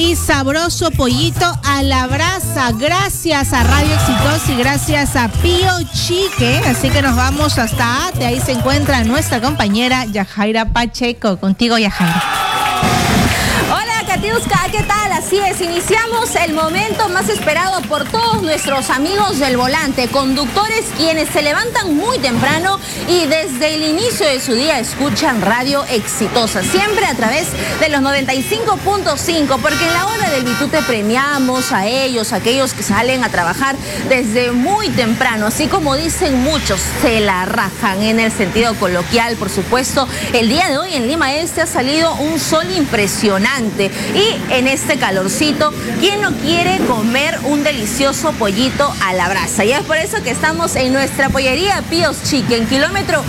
y sabroso pollito a la brasa. Gracias a Radio Exitosa y gracias a Pío Chique. Así que nos vamos hasta Ate. Ahí se encuentra nuestra compañera Yajaira Pacheco. Contigo, Yajaira. Katiuska, ¿qué tal? Así es, iniciamos el momento más esperado por todos nuestros amigos del volante, conductores quienes se levantan muy temprano y desde el inicio de su día escuchan Radio Exitosa, siempre a través de los 95.5, porque en la hora del Bitute premiamos a ellos, aquellos que salen a trabajar desde muy temprano, así como dicen muchos, se la rajan en el sentido coloquial, por supuesto. El día de hoy en Lima Este ha salido un sol impresionante. Y en este calorcito, ¿quién no quiere comer un delicioso pollito a la brasa? Y es por eso que estamos en nuestra pollería Pío Chique, en kilómetro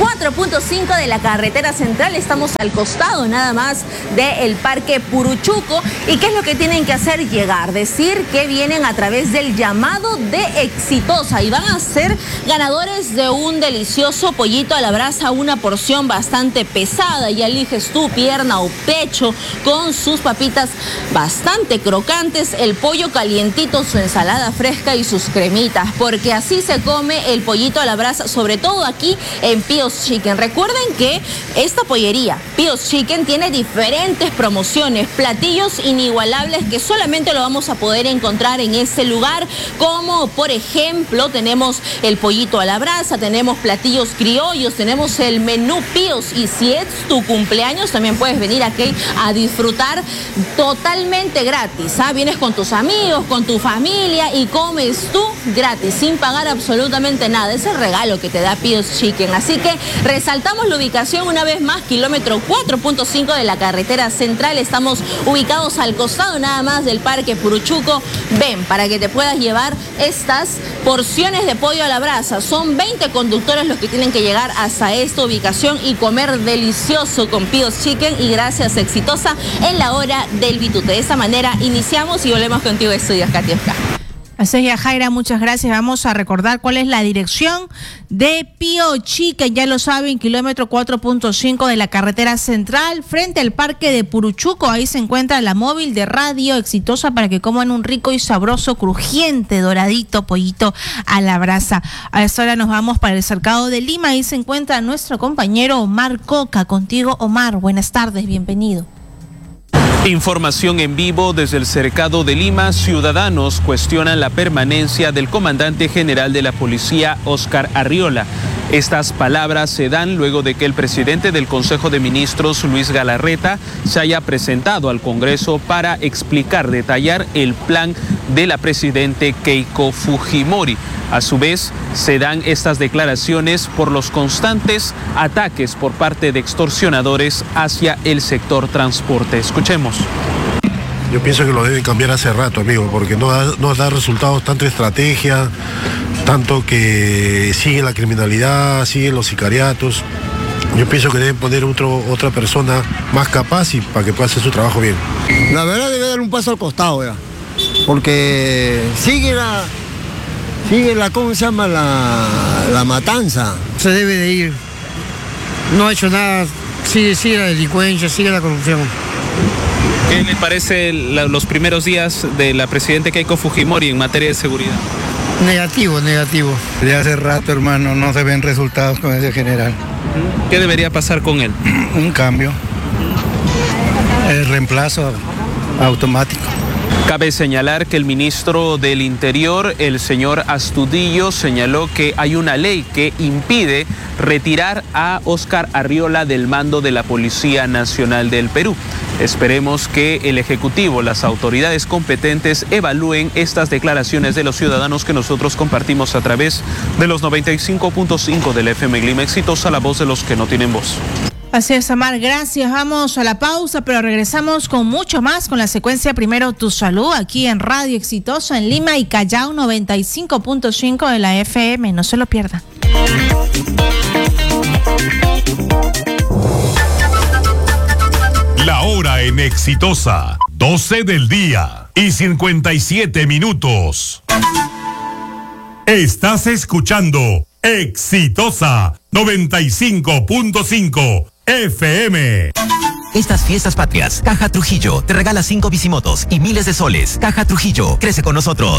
4.5 de la carretera central. Estamos al costado nada más del Parque Puruchuco. ¿Y qué es lo que tienen que hacer? Llegar, decir que vienen a través del llamado de Exitosa y van a ser ganadores de un delicioso pollito a la brasa, una porción bastante pesada. Ya eliges tú pierna o pecho con sus papitas bastante crocantes, el pollo calientito, su ensalada fresca y sus cremitas, porque así se come el pollito a la brasa, sobre todo aquí en Pío's Chicken. Recuerden que esta pollería, Pío's Chicken, tiene diferentes promociones, platillos inigualables que solamente lo vamos a poder encontrar en este lugar, como por ejemplo tenemos el pollito a la brasa, tenemos platillos criollos, tenemos el menú Pío's, y si es tu cumpleaños también puedes venir aquí a disfrutar totalmente gratis, ¿ah? Vienes con tus amigos, con tu familia y comes tú gratis, sin pagar absolutamente nada. Es el regalo que te da Pío's Chicken. Así que resaltamos la ubicación una vez más, kilómetro 4.5 de la carretera central. Estamos ubicados al costado nada más del Parque Puruchuco. Ven, para que te puedas llevar estas porciones de pollo a la brasa. Son 20 conductores los que tienen que llegar hasta esta ubicación y comer delicioso con Pío's Chicken, y gracias Exitosa en la hora del Bitute. De esta manera iniciamos y volvemos contigo, Estudios Katiuska. Así es, Yajaira, muchas gracias. Vamos a recordar cuál es la dirección de Pío Chique, ya lo saben, kilómetro 4.5 de la carretera central, frente al Parque de Puruchuco. Ahí se encuentra la móvil de Radio Exitosa para que coman un rico y sabroso, crujiente, doradito pollito a la brasa. A esta hora nos vamos para el Cercado de Lima. Ahí se encuentra nuestro compañero Omar Coca. Contigo, Omar, buenas tardes, bienvenido. Información en vivo desde el Cercado de Lima. Ciudadanos cuestionan la permanencia del comandante general de la policía, Óscar Arriola. Estas palabras se dan luego de que el presidente del Consejo de Ministros, Luis Galarreta, se haya presentado al Congreso para detallar el plan de la presidente Keiko Fujimori. A su vez, se dan estas declaraciones por los constantes ataques por parte de extorsionadores hacia el sector transporte. Escuchemos. Yo pienso que lo deben cambiar hace rato, amigo, porque no da resultados tanto estrategia, tanto que sigue la criminalidad, siguen los sicariatos. Yo pienso que deben poner otra persona más capaz y para que pueda hacer su trabajo bien. La verdad debe dar un paso al costado ya, porque sigue la ¿cómo se llama? La matanza. Se debe de ir. No ha hecho nada, sigue la delincuencia, sigue la corrupción. ¿Qué le parece los primeros días de la presidenta Keiko Fujimori en materia de seguridad? Negativo. De hace rato, hermano, no se ven resultados con ese general. ¿Qué debería pasar con él? Un cambio. El reemplazo automático. Cabe señalar que el ministro del Interior, el señor Astudillo, señaló que hay una ley que impide retirar a Óscar Arriola del mando de la Policía Nacional del Perú. Esperemos que el Ejecutivo, las autoridades competentes, evalúen estas declaraciones de los ciudadanos que nosotros compartimos a través de los 95.5 del FM Lima Exitosa, la voz de los que no tienen voz. Así es, Amar, gracias. Vamos a la pausa, pero regresamos con mucho más, con la secuencia Primero Tu Salud, aquí en Radio Exitosa en Lima y Callao 95.5 de la FM. No se lo pierdan. La hora en Exitosa, 12 del día y 57 minutos. Estás escuchando Exitosa 95.5, FM. Estas fiestas patrias, Caja Trujillo te regala 5 bicimotos y miles de soles. Caja Trujillo, crece con nosotros.